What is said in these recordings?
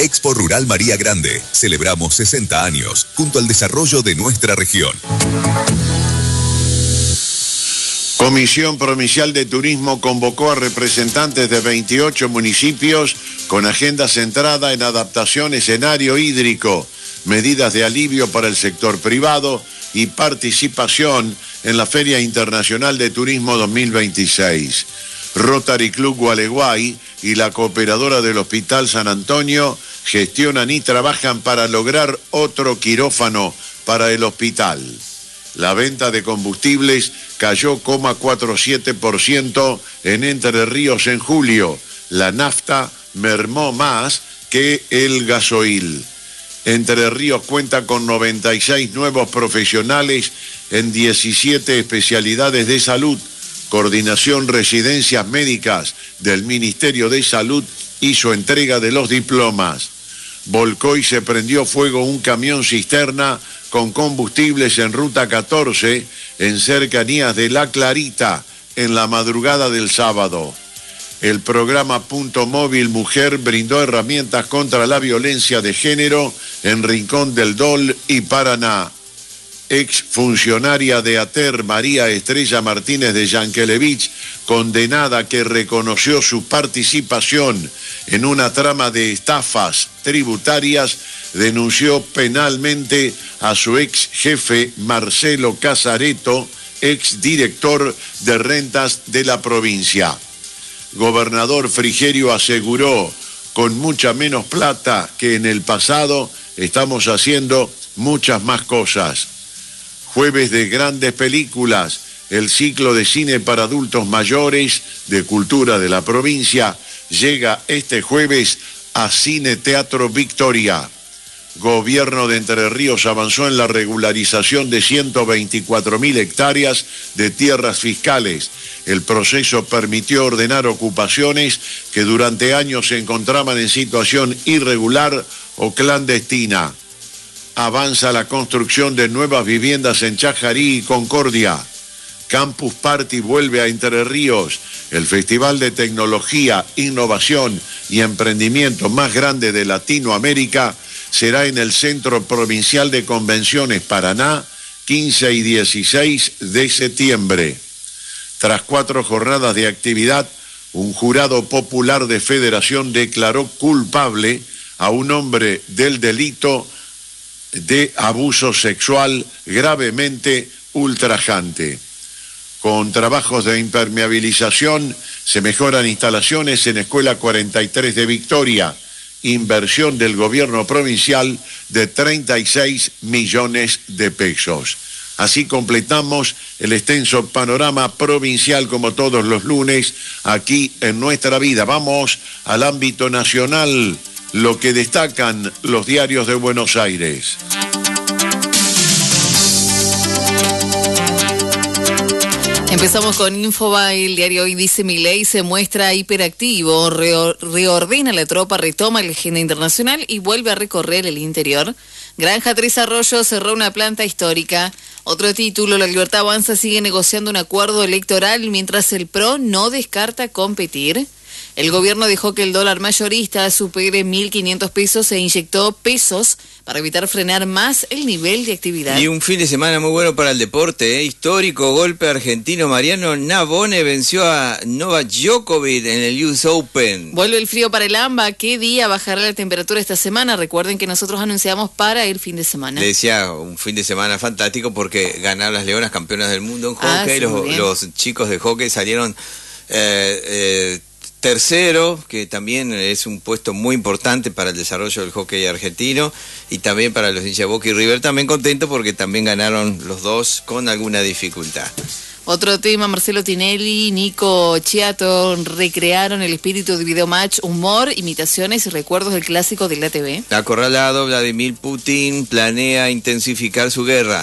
Expo Rural María Grande. Celebramos 60 años junto al desarrollo de nuestra región. Comisión Provincial de Turismo convocó a representantes de 28 municipios con agenda centrada en adaptación escenario hídrico, medidas de alivio para el sector privado y participación en la Feria Internacional de Turismo 2026. Rotary Club Gualeguay y la Cooperadora del Hospital San Antonio gestionan y trabajan para lograr otro quirófano para el hospital. La venta de combustibles cayó 0,47% en Entre Ríos en julio. La nafta mermó más que el gasoil. Entre Ríos cuenta con 96 nuevos profesionales en 17 especialidades de salud. Coordinación Residencias Médicas del Ministerio de Salud hizo entrega de los diplomas. Volcó y se prendió fuego un camión cisterna con combustibles en Ruta 14, en cercanías de La Clarita, en la madrugada del sábado. El programa Punto Móvil Mujer brindó herramientas contra la violencia de género en Rincón del Dol y Paraná. Exfuncionaria de ATER, María Estrella Martínez de Yankelevich, condenada que reconoció su participación en una trama de estafas tributarias, denunció penalmente a su ex jefe Marcelo Casareto, ex director de rentas de la provincia. Gobernador Frigerio aseguró: con mucha menos plata que en el pasado, estamos haciendo muchas más cosas. Jueves de grandes películas, el ciclo de cine para adultos mayores de cultura de la provincia llega este jueves a Cine Teatro Victoria. Gobierno de Entre Ríos avanzó en la regularización de 124.000 hectáreas de tierras fiscales. El proceso permitió ordenar ocupaciones que durante años se encontraban en situación irregular o clandestina. Avanza la construcción de nuevas viviendas en Chajarí y Concordia. Campus Party vuelve a Entre Ríos. El festival de tecnología, innovación y emprendimiento más grande de Latinoamérica será en el Centro Provincial de Convenciones Paraná, 15 y 16 de septiembre. Tras 4 jornadas de actividad, un jurado popular de Federación declaró culpable a un hombre del delito de abuso sexual gravemente ultrajante. Con trabajos de impermeabilización se mejoran instalaciones en Escuela 43 de Victoria. Inversión del gobierno provincial de 36 millones de pesos. Así completamos el extenso panorama provincial como todos los lunes aquí en Nuestra Vida. Vamos al ámbito nacional, lo que destacan los diarios de Buenos Aires. Empezamos con Infobae. El diario hoy dice: Milei se muestra hiperactivo, reordena la tropa, retoma la agenda internacional y vuelve a recorrer el interior. Granja Tres Arroyos cerró una planta histórica. Otro título: La Libertad Avanza sigue negociando un acuerdo electoral mientras el PRO no descarta competir. El gobierno dejó que el dólar mayorista supere 1.500 pesos e inyectó pesos para evitar frenar más el nivel de actividad. Y un fin de semana muy bueno para el deporte, histórico golpe argentino. Mariano Navone venció a Novak Djokovic en el US Open. Vuelve el frío para el AMBA. ¿Qué día bajará la temperatura esta semana? Recuerden que nosotros anunciamos para el fin de semana. Le decía, un fin de semana fantástico porque ganaron las Leonas, campeonas del mundo en hockey. Sí, los chicos de hockey salieron tercero, que también es un puesto muy importante para el desarrollo del hockey argentino, y también para los hinchas Boca y River, también contento porque también ganaron los dos con alguna dificultad. Otro tema: Marcelo Tinelli, Nico Chiato recrearon el espíritu de Videomatch, humor, imitaciones y recuerdos del clásico de la TV. Acorralado, Vladimir Putin planea intensificar su guerra.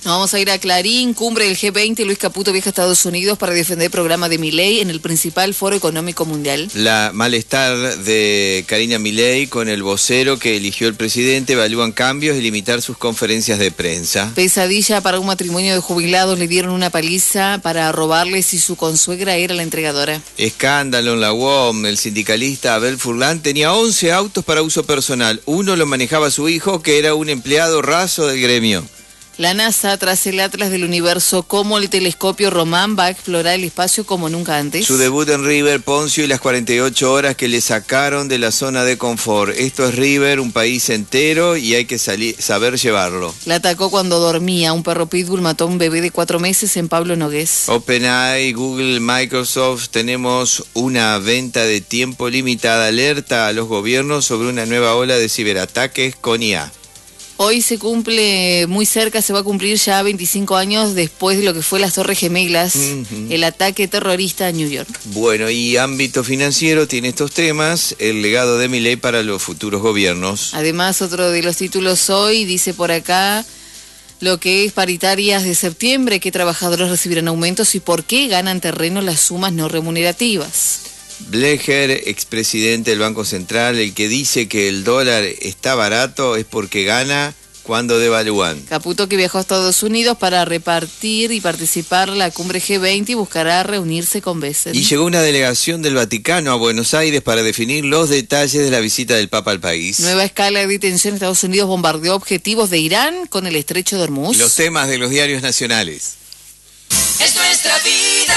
Nos vamos a ir a Clarín, cumbre del G20, Luis Caputo viaja a Estados Unidos para defender el programa de Milei en el principal foro económico mundial. La malestar de Karina Milei con el vocero que eligió el presidente, evalúan cambios y limitar sus conferencias de prensa. Pesadilla para un matrimonio de jubilados, le dieron una paliza para robarles y su consuegra era la entregadora. Escándalo en la UOM, el sindicalista Abel Furlan tenía 11 autos para uso personal, uno lo manejaba su hijo que era un empleado raso del gremio. La NASA, tras el Atlas del Universo, como el telescopio Román, va a explorar el espacio como nunca antes. Su debut en River, Poncio y las 48 horas que le sacaron de la zona de confort. Esto es River, un país entero y hay que saber llevarlo. La atacó cuando dormía. Un perro pitbull mató a un bebé de 4 meses en Pablo Nogués. OpenAI, Google, Microsoft, tenemos una venta de tiempo limitada. Alerta a los gobiernos sobre una nueva ola de ciberataques con IA. Hoy se cumple muy cerca, se va a cumplir ya 25 años después de lo que fue las Torres Gemelas, el ataque terrorista a New York. Bueno, y ámbito financiero tiene estos temas, el legado de Milei para los futuros gobiernos. Además, otro de los títulos hoy dice por acá lo que es paritarias de septiembre, qué trabajadores recibirán aumentos y por qué ganan terreno las sumas no remunerativas. Blecher, expresidente del Banco Central, el que dice que el dólar está barato es porque gana cuando devalúan. Caputo, que viajó a Estados Unidos para repartir y participar en la cumbre G20 y buscará reunirse con Bessel. Y llegó una delegación del Vaticano a Buenos Aires para definir los detalles de la visita del Papa al país. Nueva escala de detención. Estados Unidos bombardeó objetivos de Irán con el estrecho de Hormuz. Los temas de los diarios nacionales. Es nuestra vida.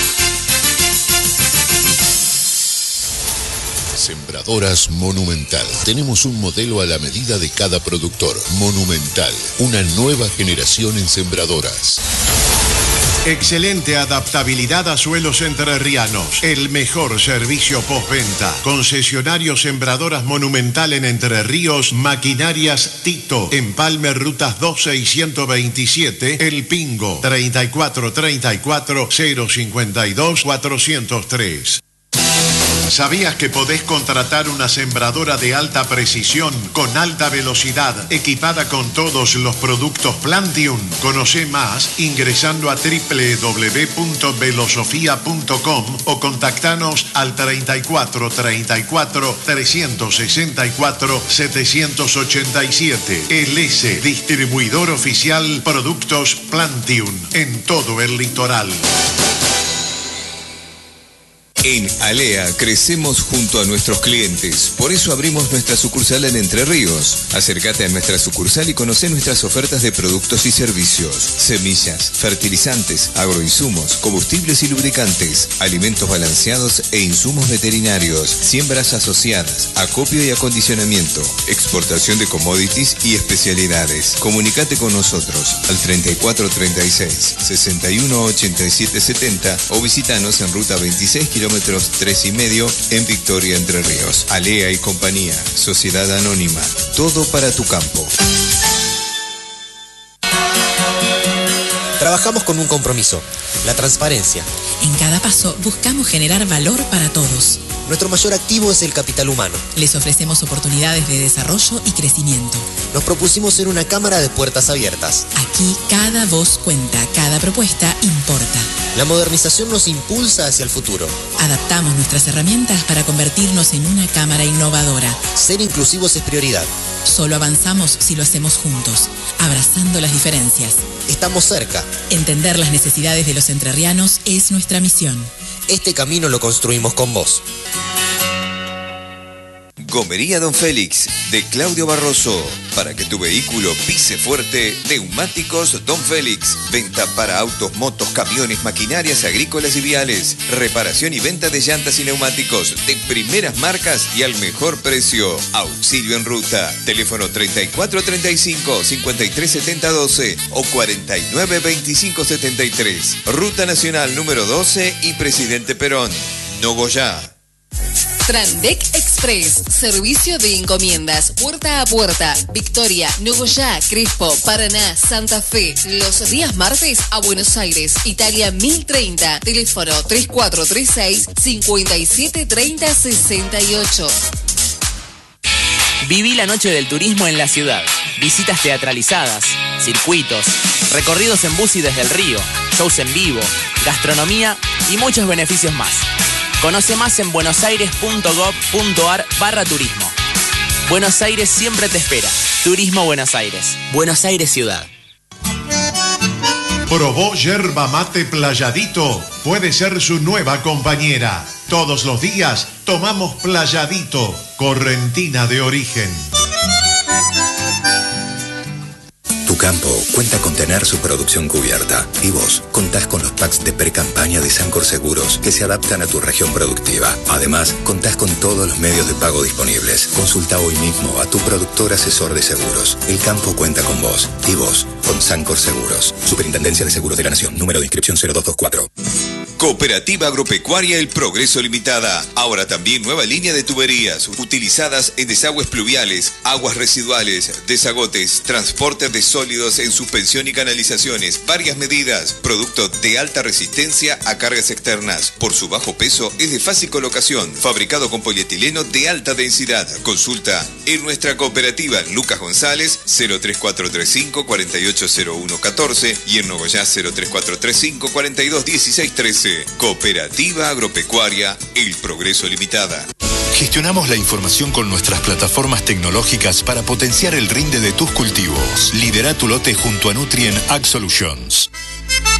Sembradoras Monumental. Tenemos un modelo a la medida de cada productor. Monumental, una nueva generación en sembradoras. Excelente adaptabilidad a suelos entrerrianos. El mejor servicio postventa. Concesionario Sembradoras Monumental en Entre Ríos. Maquinarias Tito. Empalme Rutas 12 y 127. El Pingo. 3434 052 403. ¿Sabías que podés contratar una sembradora de alta precisión, con alta velocidad, equipada con todos los productos Plantium? Conoce más ingresando a www.velosofia.com o contactanos al 34 34 364 787. El S, distribuidor oficial Productos Plantium en todo el litoral. En Alea crecemos junto a nuestros clientes, por eso abrimos nuestra sucursal en Entre Ríos. Acércate a nuestra sucursal y conoce nuestras ofertas de productos y servicios, semillas, fertilizantes, agroinsumos, combustibles y lubricantes, alimentos balanceados e insumos veterinarios, siembras asociadas, acopio y acondicionamiento, exportación de commodities y especialidades. Comunicate con nosotros al 3436 61 87 70 o visítanos en ruta 26 kilómetros 3,5 en Victoria, Entre Ríos. Alea y compañía, Sociedad Anónima, todo para tu campo. Trabajamos con un compromiso, la transparencia. En cada paso buscamos generar valor para todos. Nuestro mayor activo es el capital humano. Les ofrecemos oportunidades de desarrollo y crecimiento. Nos propusimos ser una cámara de puertas abiertas. Aquí cada voz cuenta, cada propuesta importa. La modernización nos impulsa hacia el futuro. Adaptamos nuestras herramientas para convertirnos en una cámara innovadora. Ser inclusivos es prioridad. Solo avanzamos si lo hacemos juntos, abrazando las diferencias. Estamos cerca. Entender las necesidades de los entrerrianos es nuestra misión. Este camino lo construimos con vos. Gomería Don Félix, de Claudio Barroso. Para que tu vehículo pise fuerte, neumáticos Don Félix. Venta para autos, motos, camiones, maquinarias agrícolas y viales. Reparación y venta de llantas y neumáticos de primeras marcas y al mejor precio. Auxilio en ruta. Teléfono 3435 537012 o 492573. Ruta Nacional número 12 y Presidente Perón. Nogoyá. Trandec Express, servicio de encomiendas puerta a puerta, Victoria, Nogoyá, Crespo, Paraná, Santa Fe, los días martes a Buenos Aires, Italia 1030, teléfono 3436 573068. Viví la noche del turismo en la ciudad. Visitas teatralizadas, circuitos, recorridos en bus y desde el río, shows en vivo, gastronomía y muchos beneficios más. Conoce más en buenosaires.gov.ar/turismo. Buenos Aires siempre te espera. Turismo Buenos Aires. Buenos Aires Ciudad. Probó yerba mate Playadito. Puede ser su nueva compañera. Todos los días tomamos Playadito, correntina de origen. Tu campo cuenta con tener su producción cubierta y vos contás con los packs de pre-campaña de Sancor Seguros que se adaptan a tu región productiva. Además, contás con todos los medios de pago disponibles. Consulta hoy mismo a tu productor asesor de seguros. El campo cuenta con vos y vos con Sancor Seguros. Superintendencia de Seguros de la Nación. Número de inscripción 0224. Cooperativa Agropecuaria El Progreso Limitada. Ahora también nueva línea de tuberías utilizadas en desagües pluviales, aguas residuales, desagotes, transporte de sólidos en suspensión y canalizaciones. Varias medidas. Producto de alta resistencia a cargas externas. Por su bajo peso es de fácil colocación. Fabricado con polietileno de alta densidad. Consulta en nuestra cooperativa Lucas González 03435 480114 y en Nogoyá 03435 421613. Cooperativa Agropecuaria El Progreso Limitada. Gestionamos la información con nuestras plataformas tecnológicas para potenciar el rinde de tus cultivos. Lidera tu lote junto a Nutrien Ag Solutions.